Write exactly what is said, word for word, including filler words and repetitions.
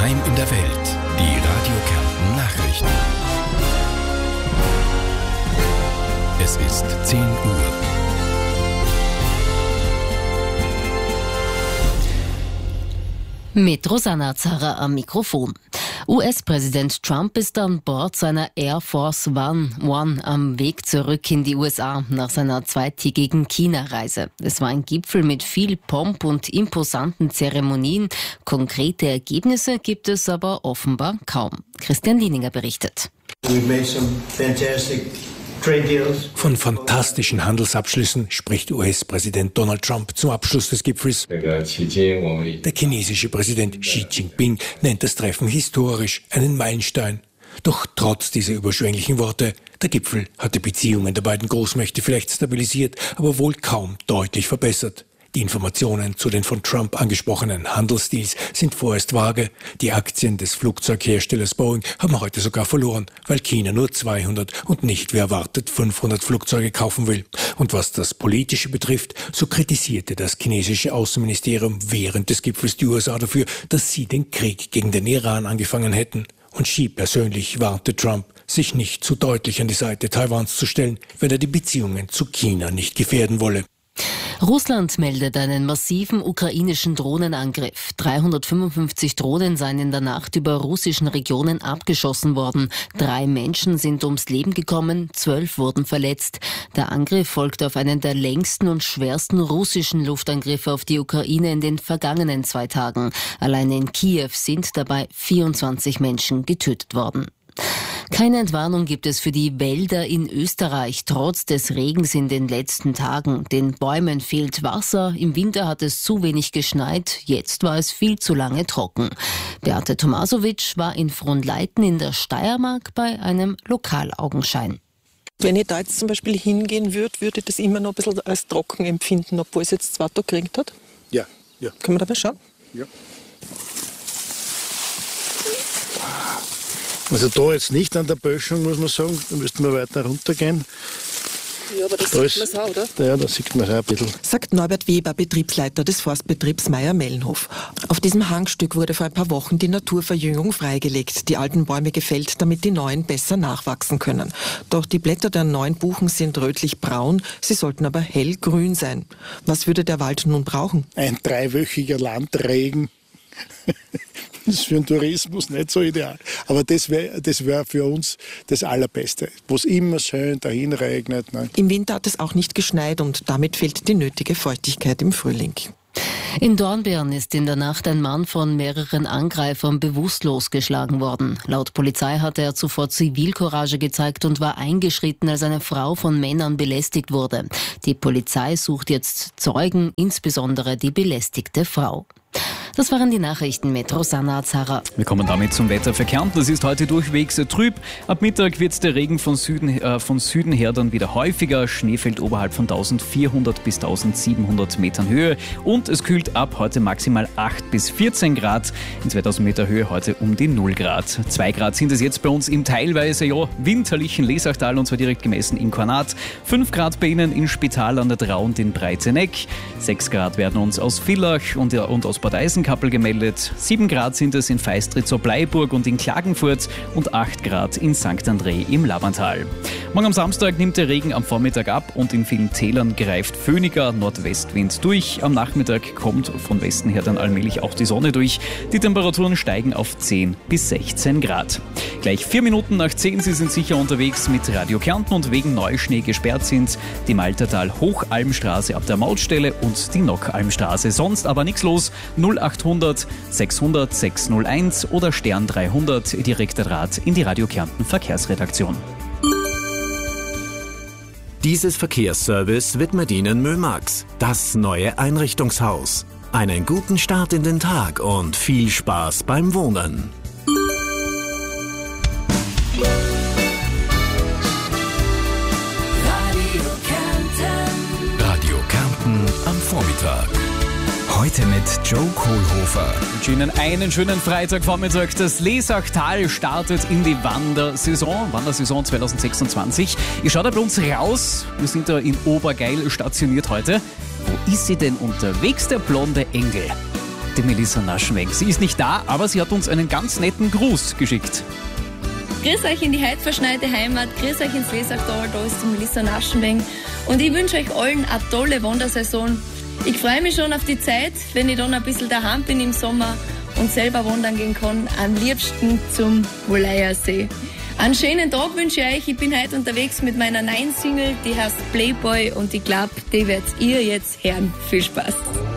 Daheim in der Welt. Die Radio Kärnten Nachrichten. Es ist zehn Uhr. Mit Rosanna Zara am Mikrofon. U S-Präsident Trump ist an Bord seiner Air Force One, One am Weg zurück in die U S A nach seiner zweitägigen China-Reise. Es war ein Gipfel mit viel Pomp und imposanten Zeremonien. Konkrete Ergebnisse gibt es aber offenbar kaum. Christian Dienninger berichtet. We've made some fantastic Von fantastischen Handelsabschlüssen spricht U S-Präsident Donald Trump zum Abschluss des Gipfels. Der chinesische Präsident Xi Jinping nennt das Treffen historisch, einen Meilenstein. Doch trotz dieser überschwänglichen Worte, der Gipfel hat die Beziehungen der beiden Großmächte vielleicht stabilisiert, aber wohl kaum deutlich verbessert. Die Informationen zu den von Trump angesprochenen Handelsdeals sind vorerst vage. Die Aktien des Flugzeugherstellers Boeing haben heute sogar verloren, weil China nur zweihundert und nicht wie erwartet fünfhundert Flugzeuge kaufen will. Und was das Politische betrifft, so kritisierte das chinesische Außenministerium während des Gipfels die U S A dafür, dass sie den Krieg gegen den Iran angefangen hätten. Und Xi persönlich warnte Trump, sich nicht zu deutlich an die Seite Taiwans zu stellen, wenn er die Beziehungen zu China nicht gefährden wolle. Russland meldet einen massiven ukrainischen Drohnenangriff. dreihundertfünfundfünfzig Drohnen seien in der Nacht über russischen Regionen abgeschossen worden. Drei Menschen sind ums Leben gekommen, zwölf wurden verletzt. Der Angriff folgt auf einen der längsten und schwersten russischen Luftangriffe auf die Ukraine in den vergangenen zwei Tagen. Allein in Kiew sind dabei vierundzwanzig Menschen getötet worden. Keine Entwarnung gibt es für die Wälder in Österreich, trotz des Regens in den letzten Tagen. Den Bäumen fehlt Wasser, im Winter hat es zu wenig geschneit, jetzt war es viel zu lange trocken. Beate Tomasowitsch war in Fronleiten in der Steiermark bei einem Lokalaugenschein. Wenn ich da jetzt zum Beispiel hingehen würde, würde ich das immer noch ein bisschen als trocken empfinden, obwohl es jetzt zwei Tage geregnet hat. Ja, ja. Können wir da mal schauen? Ja. Also da jetzt nicht an der Böschung, muss man sagen, da müssten wir weiter runtergehen. Ja, aber das da sieht man es auch, oder? Ja, da sieht man es auch ein bisschen. Sagt Norbert Weber, Betriebsleiter des Forstbetriebs Meier-Mellenhof. Auf diesem Hangstück wurde vor ein paar Wochen die Naturverjüngung freigelegt, die alten Bäume gefällt, damit die neuen besser nachwachsen können. Doch die Blätter der neuen Buchen sind rötlich-braun, sie sollten aber hellgrün sein. Was würde der Wald nun brauchen? Ein dreiwöchiger Landregen. Das ist für den Tourismus nicht so ideal. Aber das wäre das wär für uns das Allerbeste, wo es immer schön dahin regnet. Ne? Im Winter hat es auch nicht geschneit und damit fehlt die nötige Feuchtigkeit im Frühling. In Dornbirn ist in der Nacht ein Mann von mehreren Angreifern bewusstlos geschlagen worden. Laut Polizei hatte er zuvor Zivilcourage gezeigt und war eingeschritten, als eine Frau von Männern belästigt wurde. Die Polizei sucht jetzt Zeugen, insbesondere die belästigte Frau. Das waren die Nachrichten mit Rosanna Zara. Wir kommen damit zum Wetter für Kärnten. Es ist heute durchwegs trüb. Ab Mittag wird der Regen von Süden, äh, von Süden her dann wieder häufiger. Schnee fällt oberhalb von eintausendvierhundert bis eintausendsiebenhundert Metern Höhe. Und es kühlt ab heute maximal acht bis vierzehn Grad. In zweitausend Meter Höhe heute um die null Grad. zwei Grad sind es jetzt bei uns im teilweise ja, winterlichen Lesachtal und zwar direkt gemessen in Kornat. fünf Grad bei Ihnen in Spital an der Drau und in Breiteneck. sechs Grad werden uns aus Villach und, ja, und aus Bad Eisenkappel gemeldet. sieben Grad sind es in Feistritz-Bleiburg und in Klagenfurt und acht Grad in Sankt André im Labantal. Morgen am Samstag nimmt der Regen am Vormittag ab und in vielen Tälern greift föhniger Nordwestwind durch. Am Nachmittag kommt von Westen her dann allmählich auch die Sonne durch. Die Temperaturen steigen auf zehn bis sechzehn Grad. Gleich vier Minuten nach zehn, Sie sind sicher unterwegs mit Radio Kärnten und wegen Neuschnee gesperrt sind die Maltertal-Hochalmstraße ab der Mautstelle und die Nockalmstraße. Sonst aber nichts los. null achthundert sechshundert sechshunderteins oder Stern dreihundert, direkter Draht in die Radio Kärnten Verkehrsredaktion. Dieses Verkehrsservice widmet Ihnen Mömax, das neue Einrichtungshaus. Einen guten Start in den Tag und viel Spaß beim Wohnen. Radio Kärnten am Vormittag. Heute mit Joe Kohlhofer. Ich wünsche Ihnen einen schönen Freitagvormittag. Das Lesachtal startet in die Wandersaison, Wandersaison zwanzig sechsundzwanzig. Ihr schaut da bei uns raus. Wir sind da in Obergeil stationiert heute. Wo ist sie denn unterwegs, der blonde Engel? die Melissa Naschenweng. Sie ist nicht da, aber sie hat uns einen ganz netten Gruß geschickt. Grüß euch in die heute verschneite Heimat, grüß euch ins Wesertal, da ist die Melissa Naschenweng und ich wünsche euch allen eine tolle Wandersaison. Ich freue mich schon auf die Zeit, wenn ich dann ein bisschen daheim bin im Sommer und selber wandern gehen kann, am liebsten zum Woleiersee. Einen schönen Tag wünsche ich euch, ich bin heute unterwegs mit meiner neuen Single, die heißt Playboy und ich glaube, die werdet ihr jetzt hören. Viel Spaß!